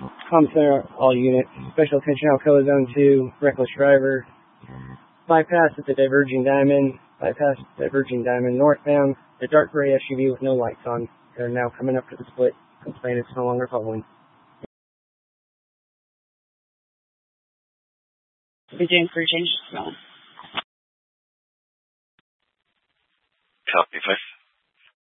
Comm Center, all units. Special attention Alcoa Zone 2, reckless driver. Bypass at the Diverging Diamond. Bypass Diverging Diamond northbound. The dark gray SUV with no lights on. They're now coming up to the split. Complaint is no longer following. Begin for change. No. Copy 5.